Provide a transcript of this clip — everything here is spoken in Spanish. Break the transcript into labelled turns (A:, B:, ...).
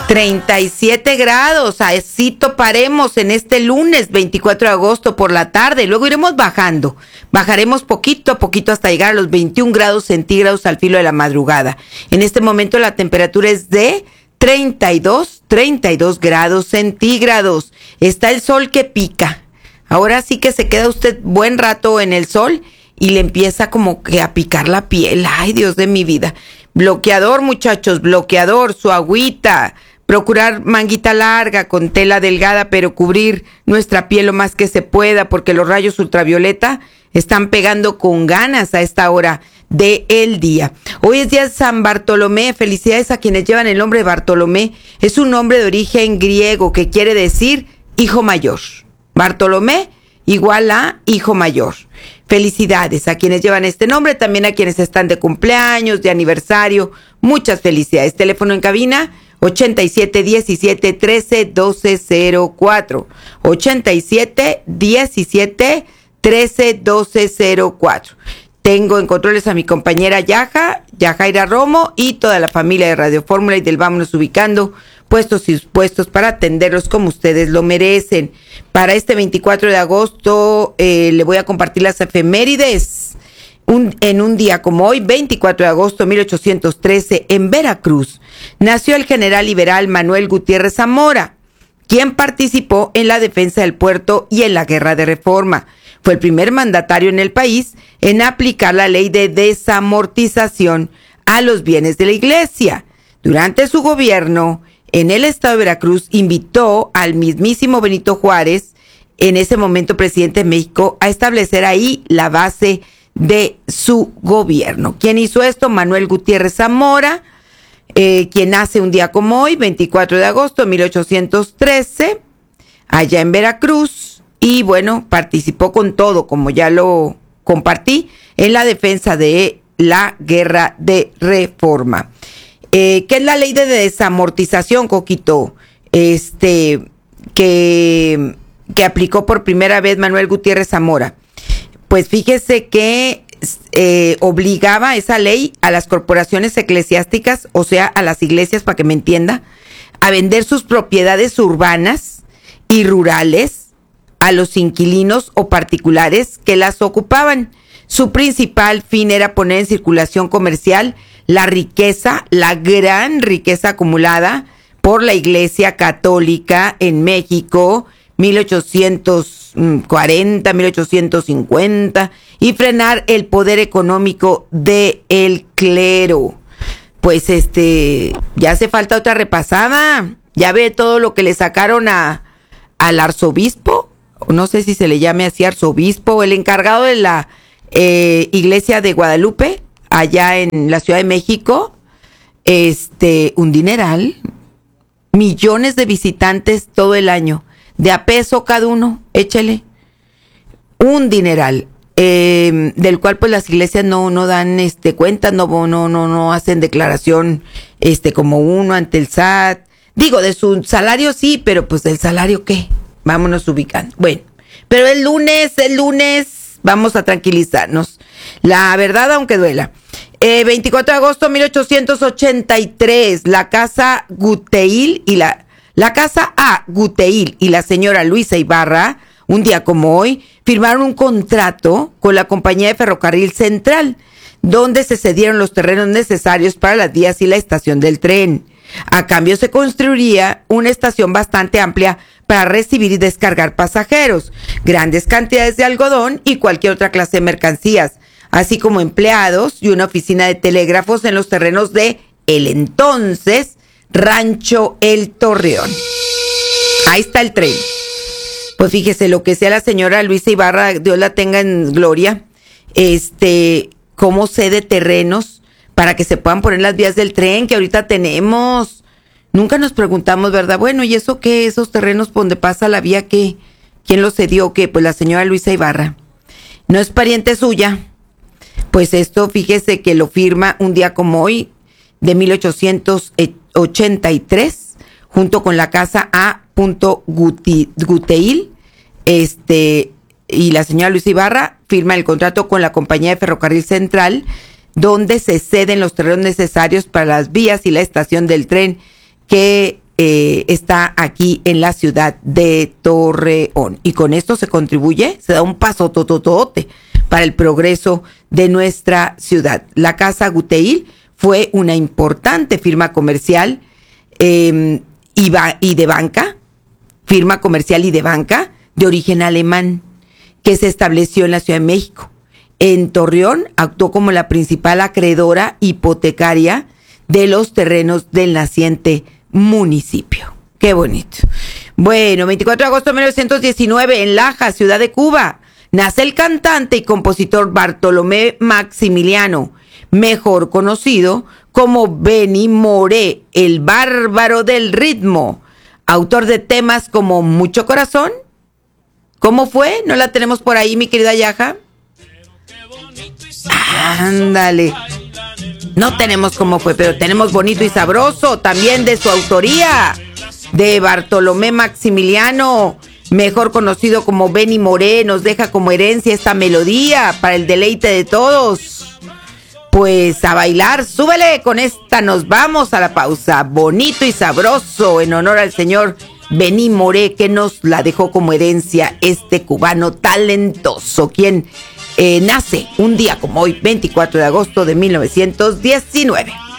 A: 37 grados, así toparemos en este lunes 24 de agosto por la tarde, luego iremos bajando, bajaremos poquito a poquito hasta llegar a los 21 grados centígrados al filo de la madrugada. En este momento la temperatura es de 32 grados centígrados, está el sol que pica, ahora sí que se queda usted buen rato en el sol y le empieza como que a picar la piel, ay Dios de mi vida. Bloqueador muchachos, bloqueador, su agüita. Procurar manguita larga con tela delgada, pero cubrir nuestra piel lo más que se pueda, porque los rayos ultravioleta están pegando con ganas a esta hora del día. Hoy es día de San Bartolomé. Felicidades a quienes llevan el nombre de Bartolomé. Es un nombre de origen griego que quiere decir hijo mayor. Bartolomé igual a hijo mayor. Felicidades a quienes llevan este nombre, también a quienes están de cumpleaños, de aniversario. Muchas felicidades. Teléfono en cabina 8717-131204. 8717-131204. Tengo en controles a mi compañera Yajaira Romo y toda la familia de Radio Fórmula y del Vámonos Ubicando, puestos y dispuestos para atenderlos como ustedes lo merecen. Para este 24 de agosto le voy a compartir las efemérides. En un día como hoy, 24 de agosto de 1813, en Veracruz, nació el general liberal Manuel Gutiérrez Zamora, quien participó en la defensa del puerto y en la Guerra de Reforma. Fue el primer mandatario en el país en aplicar la ley de desamortización a los bienes de la iglesia. Durante su gobierno, en el estado de Veracruz, invitó al mismísimo Benito Juárez, en ese momento presidente de México, a establecer ahí la base de su gobierno. ¿Quién hizo esto? Manuel Gutiérrez Zamora, quien nace un día como hoy, 24 de agosto de 1813, allá en Veracruz, y bueno, participó con todo, como ya lo compartí, en la defensa de la Guerra de Reforma. ¿Qué es la ley de desamortización, Coquito? Que aplicó por primera vez Manuel Gutiérrez Zamora. Pues fíjese que obligaba esa ley a las corporaciones eclesiásticas, o sea, a las iglesias, para que me entienda, a vender sus propiedades urbanas y rurales a los inquilinos o particulares que las ocupaban. Su principal fin era poner en circulación comercial la riqueza, la gran riqueza acumulada por la Iglesia Católica en México, 1840, 1850, y frenar el poder económico del clero. Pues ya hace falta otra repasada. Ya ve todo lo que le sacaron al arzobispo, no sé si se le llame así arzobispo, el encargado de la iglesia de Guadalupe, allá en la Ciudad de México, un dineral, millones de visitantes todo el año, de a peso cada uno, échale, un dineral, del cual pues las iglesias no dan cuentas, no hacen declaración como uno ante el SAT, digo, de su salario sí, pero pues del salario ¿qué? Vámonos ubicando. Bueno, pero el lunes, vamos a tranquilizarnos. La verdad, aunque duela. 24 de agosto de 1883, la casa Guteil y la casa A. Guteil y la señora Luisa Ibarra, un día como hoy, firmaron un contrato con la compañía de ferrocarril Central, donde se cedieron los terrenos necesarios para las vías y la estación del tren. A cambio se construiría una estación bastante amplia para recibir y descargar pasajeros, grandes cantidades de algodón y cualquier otra clase de mercancías, así como empleados y una oficina de telégrafos en los terrenos de el entonces Rancho El Torreón. Ahí está el tren. Pues fíjese, lo que sea la señora Luisa Ibarra, Dios la tenga en gloria, cómo cede terrenos para que se puedan poner las vías del tren que ahorita tenemos. Nunca nos preguntamos, ¿verdad? Bueno, ¿y eso qué? Esos terrenos por donde pasa la vía, ¿qué? ¿Quién los cedió? ¿Qué? Pues la señora Luisa Ibarra. No es pariente suya. Pues esto, fíjese que lo firma un día como hoy, de 1883, junto con la casa A. Guteil, y la señora Luisa Ibarra firma el contrato con la compañía de ferrocarril Central, donde se ceden los terrenos necesarios para las vías y la estación del tren que está aquí en la ciudad de Torreón. Y con esto se contribuye, se da un paso tototote para el progreso de nuestra ciudad. La Casa Guteil fue una importante firma comercial y de banca, firma comercial y de banca de origen alemán, que se estableció en la Ciudad de México. En Torreón actuó como la principal acreedora hipotecaria de los terrenos del naciente municipio. Qué bonito. Bueno, 24 de agosto de 1919, en Laja, ciudad de Cuba, nace el cantante y compositor Bartolomé Maximiliano, mejor conocido como Benny Moré, el bárbaro del ritmo, autor de temas como Mucho Corazón. ¿Cómo fue? ¿No la tenemos por ahí, mi querida Yaja? Ándale. No tenemos cómo fue, pero tenemos Bonito y Sabroso, también de su autoría, de Bartolomé Maximiliano, mejor conocido como Benny Moré. Nos deja como herencia esta melodía para el deleite de todos. Pues a bailar, súbele, con esta nos vamos a la pausa. Bonito y Sabroso, en honor al señor Benny Moré, que nos la dejó como herencia este cubano talentoso, quien nace un día como hoy, 24 de agosto de 1919.